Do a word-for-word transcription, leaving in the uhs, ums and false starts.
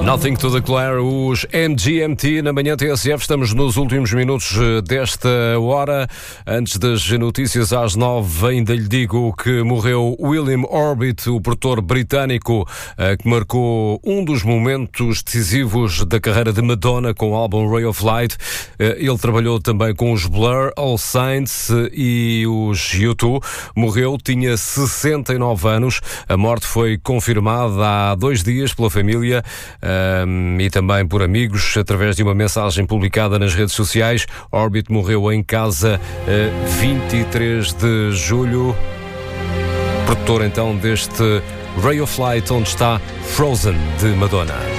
Nothing to declare, os M G M T na manhã T S F. Estamos nos últimos minutos desta hora. Antes das notícias às nove, ainda lhe digo que morreu William Orbit, o produtor britânico que marcou um dos momentos decisivos da carreira de Madonna com o álbum Ray of Light. Ele trabalhou também com os Blur, All Saints e os U dois. Morreu, tinha sessenta e nove anos. A morte foi confirmada há dois dias pela família Um, e também por amigos, através de uma mensagem publicada nas redes sociais. Orbit morreu em casa uh, vinte e três de julho. Produtor então deste Ray of Light, onde está Frozen, de Madonna.